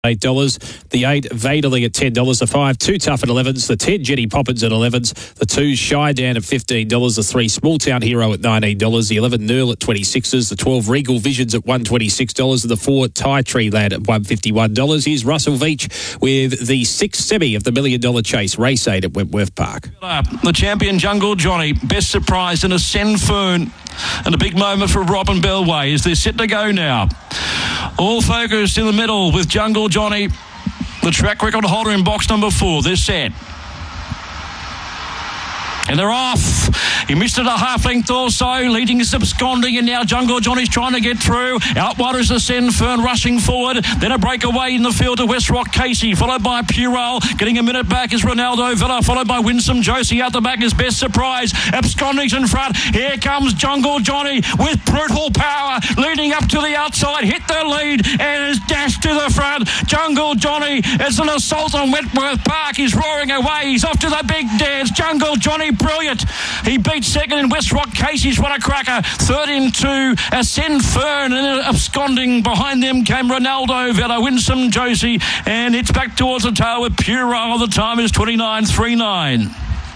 $8. The 8, Vaderly at $10. The 5, Too Tough at $11s. The 10, Jenny Poppins at $11s. The 2, Shy Dan at $15. The 3, Small Town Hero at $19. The 11, Nerl at $26. The 12, Regal Visions at $126. And the 4, Tie Tree Lad at $151. Here's Russell Veach with the 6th semi of the $1 Million Chase Race 8 at Wentworth Park. The champion Jungle Johnny, best surprised in Ascend Fern. And a big moment for Robin Bellway as they're set to go now. All focused in the middle with Jungle Johnny, the track record holder in box number 4. They're set. And they're off. He missed it a half length or so. Leading is absconding, and now Jungle Johnny's trying to get through. Outwaters Ascend Fern rushing forward. Then a breakaway in the field to West Rock Casey, followed by Purell. Getting a minute back is Ronaldo Villa, followed by Winsome Josie. Out the back is Best Surprise. Absconding's in front. Here comes Jungle Johnny with brutal power. Leading up to the outside. Hit the lead and is dashed to the front. Jungle Johnny is an assault on Wentworth Park. He's roaring away. He's off to the big dance. Jungle Johnny, brilliant. He beat second in West Rock Casey's. What a cracker. Third into Ascend Fern, and absconding behind them came Ronaldo Villa, Winsome Josie, and it's back towards the tail with Purell. The time is 29.39.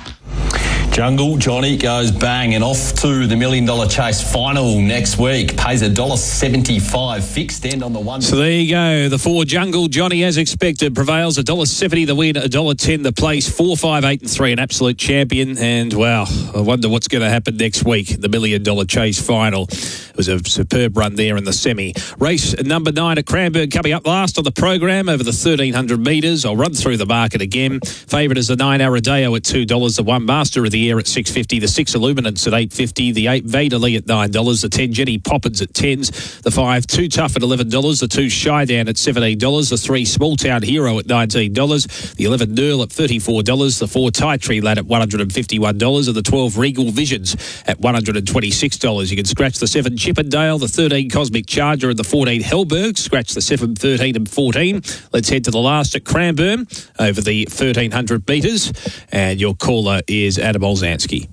Jungle Johnny goes bang and off to the $1 Million Chase final next week. Pays $1.75 fixed end on the one. So there you go. The 4, Jungle Johnny, as expected, prevails. $1.70 the win, $1.10 the place. 4, 5, 8 and 3, an absolute champion. And wow, I wonder what's going to happen next week. The $1 Million Chase final. It was a superb run there in the semi. Race number 9 at Cranbourne coming up last on the program over the 1,300 metres. I'll run through the market again. Favourite is the 9 Aradeo at $2. The 1 Master of the Air at $6.50. The 6 Illuminance at $8.50. The 8 Vaderly at $9. The 10 Jenny Poppins at $10s. The 5 Too Tough at $11. The 2 Shy Dan at $17. The 3 Small Town Hero at $19. The 11 Nerl at $34. The 4 Tie Tree Lad at $151. And the 12 Regal Visions at $126. You can scratch the 7 Chippendale, the 13 Cosmic Charger, and the 14 Hellberg. Scratch the 7, 13 and 14. Let's head to the last at Cranbourne over the 1,300 metres. And your caller is Adam Olzanski.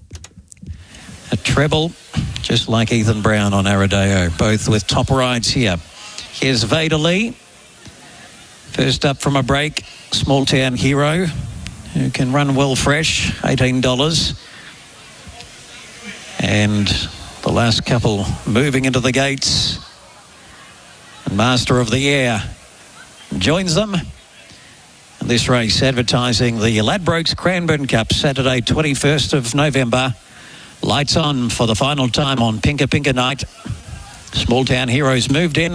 A treble, just like Ethan Brown on Aradeo, both with top rides here. Here's Vaderly. First up from a break, Small Town Hero, who can run well fresh, $18. And the last couple moving into the gates. And Master of the Air joins them. And this race advertising the Ladbrokes Cranbourne Cup, Saturday 21st of November. Lights on for the final time on Pinka Night. Small Town Heroes moved in.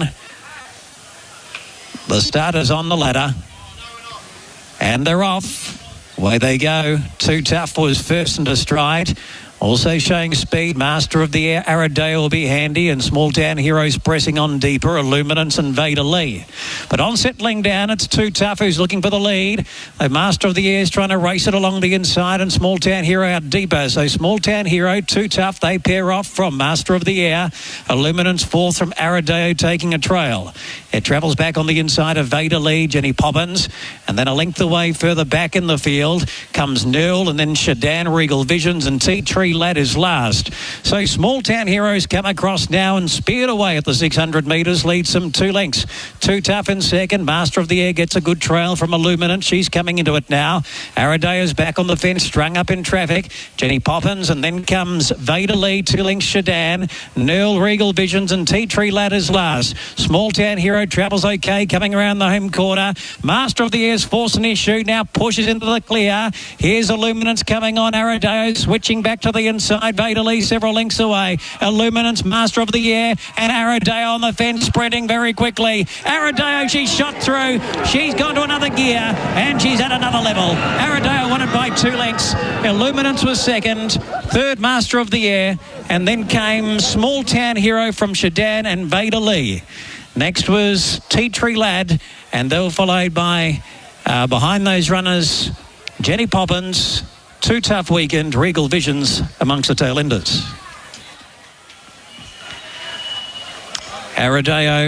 The starters on the ladder. And they're off. Away they go. Too Tough was first into stride. Also showing speed, Master of the Air, Aradeo will be handy, and Small Town Heroes pressing on deeper, Illuminance and Vaderly. But on settling down, it's Too Tough who's looking for the lead. The Master of the Air is trying to race it along the inside, and Small Town Hero out deeper. So Small Town Hero, Too Tough, they pair off from Master of the Air. Illuminance fourth from Aradeo taking a trail. It travels back on the inside of Vaderly, Jenny Poppins, and then a length away further back in the field comes Nerl, and then Shadan, Regal Visions, and Tea Tree Lad is last. So Small Town Heroes come across now and speared away at the 600 metres, leads them 2 lengths. Too Tough in second. Master of the Air gets a good trail from Illuminant. She's coming into it now. Aradeo's back on the fence, strung up in traffic. Jenny Poppins, and then comes Vaderly, 2 lengths Shadan. Nerl, Regal Visions, and Tea Tree Lad is last. Small Town Hero travels okay, coming around the home corner. Master of the Air's forcing his shoe, now pushes into the clear. Here's Illuminance coming on. Aradeo switching back to the inside. Vaderly several lengths away. Illuminance, Master of the Air, and Aradeo on the fence, spreading very quickly. Aradeo, she's shot through. She's gone to another gear, and she's at another level. Aradeo won it by 2 lengths. Illuminance was second. Third, Master of the Air, and then came Small Town Hero from Shadan and Vaderly. Next was Tea Tree Lad, and they were followed by, behind those runners, Jenny Poppins, Too Tough Weekend, Regal Visions amongst the tail enders. Aradeo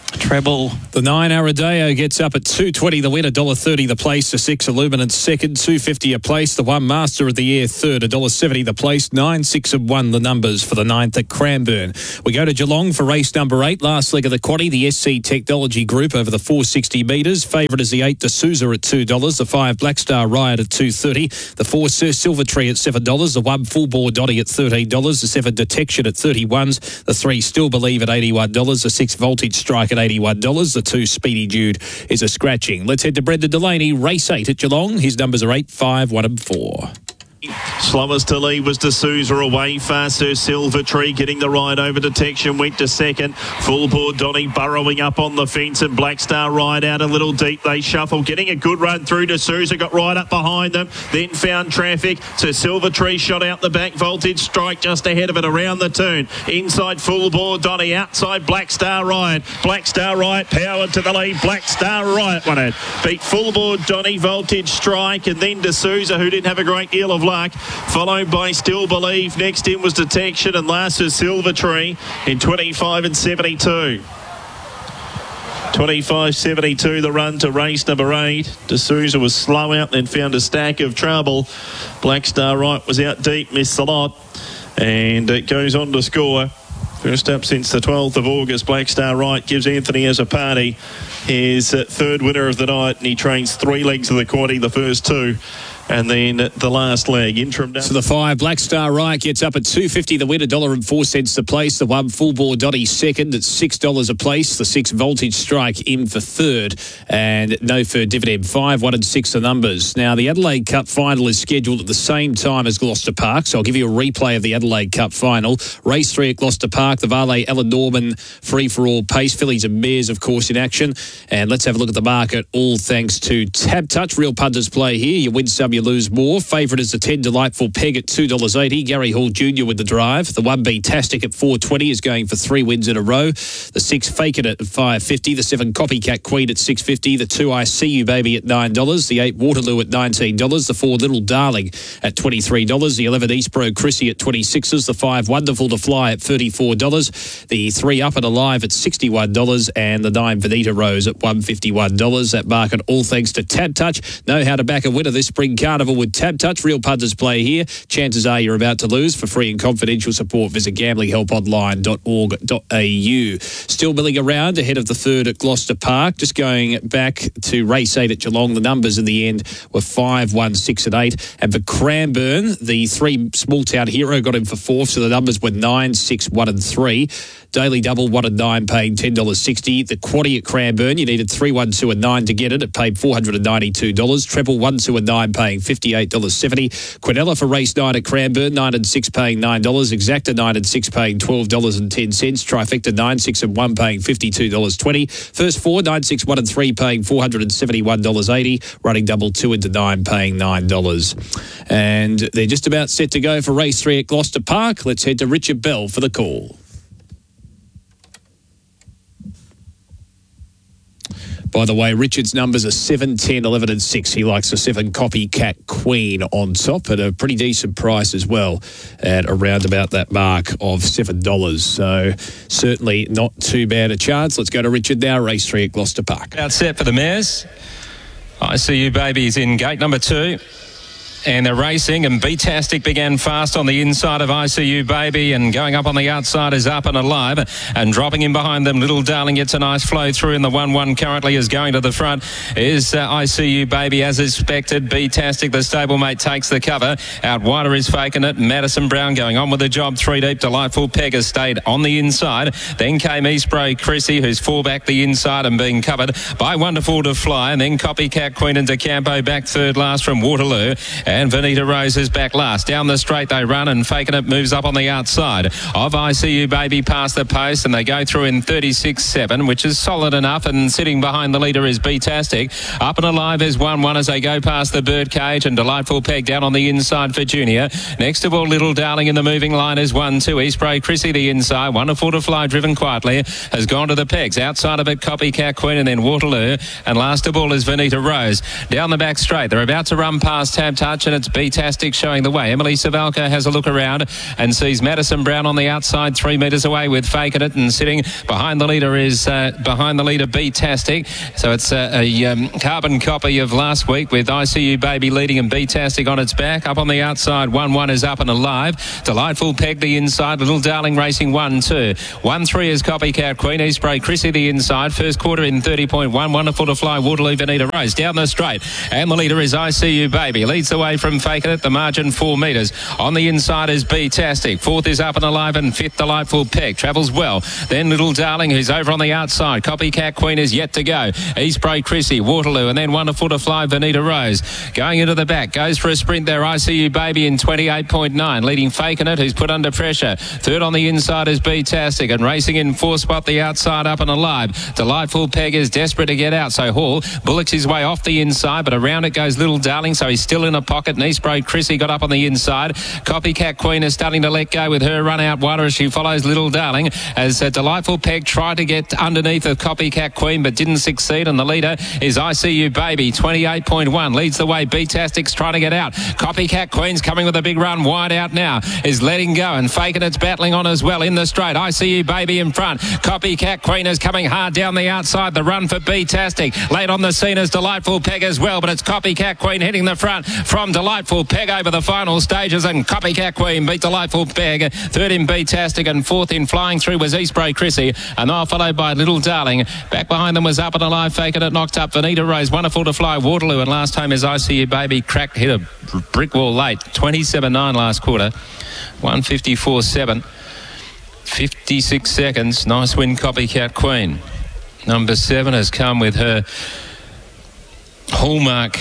Treble. The 9 Aradeo gets up at $2.20 the win, $1.30 the place. The 6 Illuminant second, $2.50 a place. The 1 Master of the Air third, $1.70 the place. 9, 6 and 1 the numbers for the 9th at Cranbourne. We go to Geelong for race number 8, last leg of the quaddie. The SC Technology Group over the 460 metres. Favourite is the 8 D'Souza at $2. The 5 Black Star Riot at $2.30. The 4 Sir Silvertree at $7. The 1 Full Bore Dotty at $13. The 7 Detection at $31. The 3 Still Believe at $81. The 6 Voltage Strike at $81. The 2 Speedy Jude is a scratching. Let's head to Brendan Delaney, race 8 at Geelong. His numbers are 8, 5, 1 and 4. Slowest to lead was D'Souza, away faster. Silvertree getting the ride over. Detection went to second. Full Board Donny burrowing up on the fence, and Black Star Ride out a little deep. They shuffle, getting a good run through. D'Souza got right up behind them, then found traffic. So Silvertree shot out the back. Voltage Strike just ahead of it around the turn. Inside Full Board Donny, outside Black Star Riot. Black Star Riot powered to the lead. Black Star Riot won it. Beat Full Board Donny, Voltage Strike, and then D'Souza, who didn't have a great deal of luck, followed by Still Believe. Next in was Detection, and last was Silvertree in 25 and 72. 25.72 the run to race number 8. D'Souza was slow out, then found a stack of trouble. Black Star Right was out deep, missed the lot, and it goes on to score. First up since the 12th of August, Black Star Right gives Anthony as a party his third winner of the night, and he trains 3 legs of the quaddie, the first 2. And then the last leg, interim down. So the 5 Black Star Riot gets up at $2.50 the win, $1.04 the place. The 1 Full Bore Dotty second at $6 a place. The 6 Voltage Strike in for third, and no third dividend. 5, 1 and 6 the numbers. Now the Adelaide Cup final is scheduled at the same time as Gloucester Park, so I'll give you a replay of the Adelaide Cup final. Race 3 at Gloucester Park, the Varley Alan Norman free for all pace. Fillies and mares, of course, in action. And let's have a look at the market, all thanks to Tab Touch. Real punters play here. You win some, you lose more. Favourite is the 10 Delightful Peg at $2.80. Gary Hall Jr. with the drive. The 1 Tastic at $4.20 is going for 3 wins in a row. The 6 Fake It at $5.50. The 7 Copycat Queen at $6.50. The 2 I See You Baby at $9. The 8 Waterloo at $19. The 4 Little Darling at $23. The 11 Eastbro Chrissy at $26. The 5 Wonderful to Fly at $34. The 3 Up and Alive at $61. And the 9 Venita Rose at $151. That market, all thanks to Tab Touch. Know how to back a winner this spring carnival with Tab Touch. Real punters play here. Chances are you're about to lose. For free and confidential support, visit gamblinghelponline.org.au. Still milling around ahead of the third at Gloucester Park. Just going back to race 8 at Geelong, the numbers in the end were 5, 1, 6 and 8. And for Cranbourne, the 3 Small Town Hero got him for 4th, so the numbers were 9, 6, 1 and 3. Daily Double 1 and 9 paying $10.60. The quaddie at Cranbourne, you needed 3, 1, 2 and 9 to get it. It paid $492. Treble 1, 2 and 9 paying $58.70. Quinella for race 9 at Cranbourne, 9 and 6 paying $9. Exacta 9 and 6 paying $12.10. Trifecta 9, 6 and 1 paying $52.20. First 4, 9, 6, 1 and 3 paying $471.80. Running double 2 into 9 paying $9. And they're just about set to go for race 3 at Gloucester Park. Let's head to Richard Bell for the call. By the way, Richard's numbers are 7, 10, 11 and 6. He likes the 7 Copycat Queen on top at a pretty decent price as well, at around about that mark of $7. So certainly not too bad a chance. Let's go to Richard now, race 3 at Gloucester Park. Out set for the mares. I See You Baby's in gate number 2. And they're racing, and Beatastic began fast on the inside of I See You Baby, and going up on the outside is Up and Alive, and dropping in behind them, Little Darling gets a nice flow through, and the 1-1 currently is going to the front is I See You Baby as expected. Beatastic, the stablemate, takes the cover. Out wider is Faking It. Madison Brown going on with the job, 3 deep. Delightful Peg has stayed on the inside. Then came Eastbro Chrissy, who's 4 back the inside and being covered by Wonderful to Fly, and then Copycat Queen and DeCampo back third last from Waterloo. And Venita Rose is back last. Down the straight they run, and Faking It moves up on the outside of I See You Baby past the post, and they go through in 36.7, which is solid enough, and sitting behind the leader is Beatastic. Up and Alive is 1-1 as they go past the bird cage, and Delightful Peg down on the inside for Junior. Next of all, Little Darling in the moving line is 1-2. Eastbro Chrissy the inside. Wonderful to Fly, driven quietly, has gone to the pegs. Outside of it, Copycat Queen, and then Waterloo. And last of all is Venita Rose. Down the back straight, they're about to run past Tab Touch. touch, and it's Beatastic showing the way. Emily Savalka has a look around and sees Madison Brown on the outside, 3 metres away with Faking It, and sitting behind the leader is Beatastic. So it's a carbon copy of last week with ICU Baby leading and Beatastic on its back. Up on the outside, 1-1 is up and alive. Delightful Peg the inside. Little Darling racing 1-2. 1-3 is Copycat Queen. Eastbray Chrissy the inside. First quarter in 30.1. Wonderful to Fly. Waterloo Vanita Rose down the straight. And the leader is ICU Baby. Leads the way from Faking It. The margin 4 metres. On the inside is Beatastic. Fourth is Up and Alive, and fifth Delightful Peg. Travels well. Then Little Darling, who's over on the outside. Copycat Queen is yet to go. Eastbray Chrissy, Waterloo, and then Wonderful to Fly Vanita Rose. Going into the back. Goes for a sprint there. ICU Baby in 28.9. Leading Faking It, who's put under pressure. Third on the inside is Beatastic, and racing in fourth spot the outside Up and Alive. Delightful Peg is desperate to get out, so Hall bullocks his way off the inside, but around it goes Little Darling, so he's still in a pocket. And Eastbray Chrissy got up on the inside. Copycat Queen is starting to let go with her run out wider as she follows Little Darling, as Delightful Peg tried to get underneath of Copycat Queen but didn't succeed, and the leader is ICU Baby, 28.1. Leads the way. Beatastic's trying to get out. Copycat Queen's coming with a big run wide out now, is letting go, and Faking It's battling on as well in the straight. ICU Baby in front. Copycat Queen is coming hard down the outside. The run for Beatastic. Late on the scene is Delightful Peg as well, but it's Copycat Queen hitting the front from Delightful Peg over the final stages, and Copycat Queen beat Delightful Peg. Third in Beatastic, and fourth in flying through was Eastbray Chrissy, and they were followed by Little Darling. Back behind them was Up and Alive, Faking It, knocked up Vanita Rose, Wonderful to Fly, Waterloo, and last home is ICU Baby. Hit a brick wall late. 27.9 last quarter. 154.7. 56 seconds. Nice win, Copycat Queen. Number 7 has come with her hallmark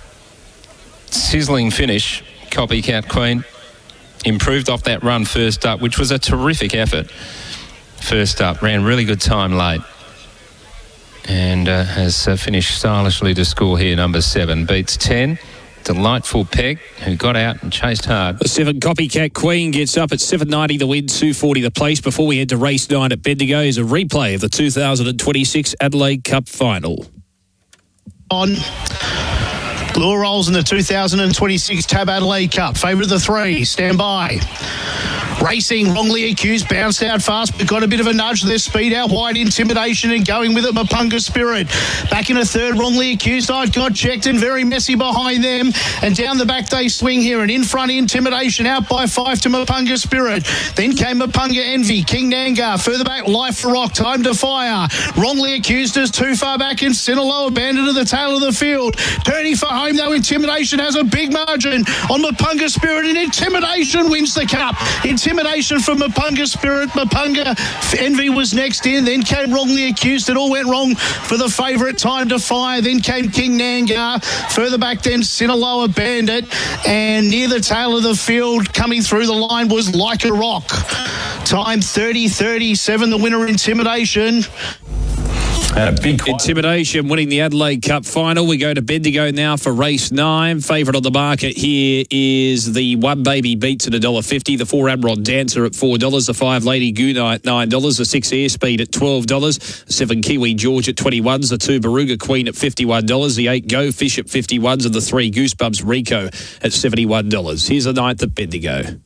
sizzling finish. Copycat Queen improved off that run first up, which was a terrific effort. First up, ran really good time late, and has finished stylishly to score here. Number 7 beats 10. Delightful Peg, who got out and chased hard. The 7 Copycat Queen gets up at $7.90 the win, $2.40 the place. Before we head to race 9 at Bendigo is a replay of the 2026 Adelaide Cup final. On lure rolls in the 2026 Tab Adelaide Cup. Favourite of the 3. Stand by. Racing, wrongly accused, bounced out fast, but got a bit of a nudge. Their speed out wide, Intimidation, and going with it, Mapunga Spirit. Back in a third, wrongly accused, I've got checked and very messy behind them. And down the back they swing here, and in front, Intimidation, out by 5 to Mapunga Spirit. Then came Mapunga Envy, King Nangar, further back, Life for Rock, Time to Fire. Wrongly accused is too far back, and Sinaloa abandoned at the tail of the field. Turning for home, though, Intimidation has a big margin on Mapunga Spirit, and Intimidation wins the cup. Intimidation from Mapunga Spirit. Mapunga Envy was next in. Then came Wrongly Accused. It all went wrong for the favourite, Time to Fire. Then came King Nangar. Further back then, Sinaloa Bandit. And near the tail of the field, coming through the line, was Like a Rock. Time 30:37. The winner, Intimidation. And a big Intimidation winning the Adelaide Cup final. We go to Bendigo now for race 9. Favourite on the market here is the 1 Baby Beats at $1.50. The 4 Amron Dancer at $4. The 5 Lady Goonite at $9. The 6 Airspeed at $12. The 7 Kiwi George at $21. The 2 Baruga Queen at $51. The 8 Go Fish at $51. And the 3 Goosebumps Rico at $71. Here's the 9th at Bendigo.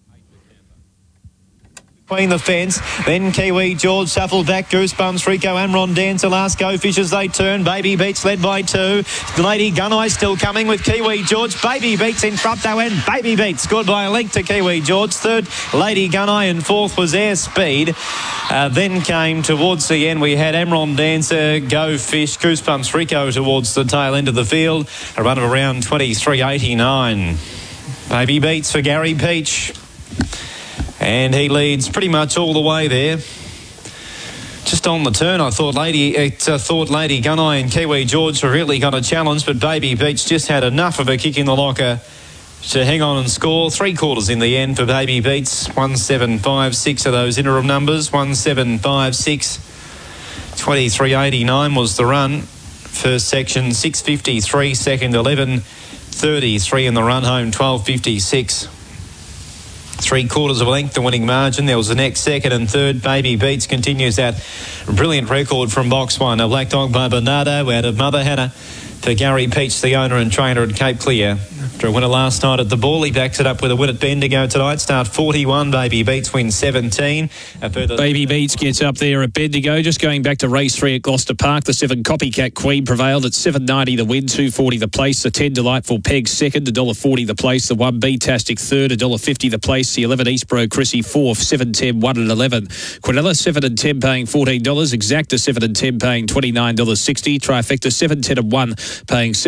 Between the fence, then Kiwi George shuffled back, Goosebumps, Rico, Amron Dancer, last Go Fish as they turn. Baby Beats led by 2. Lady Guneye still coming with Kiwi George. Baby Beats in front though, and Baby Beats scored by a length to Kiwi George. 3rd, Lady Guneye, and 4th was Airspeed. Then came towards the end, we had Amron Dancer, Go Fish, Goosebumps, Rico towards the tail end of the field. A run of around 23.89. Baby Beats for Gary Peach. And he leads pretty much all the way there. Just on the turn, I thought Lady Guneye and Kiwi George were really going to challenge, but Baby Beach just had enough of a kick in the locker to hang on and score. 3/4 in the end for Baby Beats. 1.756 of those interim numbers. 1.756. 23.89 was the run. First section 6.53. Second 11.33 in the run home 12.56. 3/4 of a length, the winning margin. There was the next 2nd and 3rd. Baby Beats continues that brilliant record from box 1. A Black Dog by Bernardo out of Mother Hannah for Gary Peach, the owner and trainer at Cape Clear. After a winner last night at the Ball, he backs it up with a win at Bendigo tonight. Start 41, Baby Beats win 17. Baby Beats gets up there at Bendigo. Just going back to race 3 at Gloucester Park, the 7 Copycat Queen prevailed at $7.90 the win, $2.40 the place. The 10 Delightful Peg second, $1.40 the place. The 1 B-tastic third, $1.50 the place. The 11 Eastbro Chrissy fourth, 7.10, 1 and 11. Quinella 7 and 10 paying $14. Exacta 7 and 10 paying $29.60. Trifecta 7, 10 and 1 paying